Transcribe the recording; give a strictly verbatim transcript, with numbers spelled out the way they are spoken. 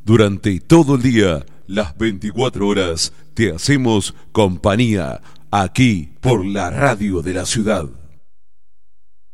Durante todo el día, las veinticuatro horas, te hacemos compañía aquí por la radio de la ciudad.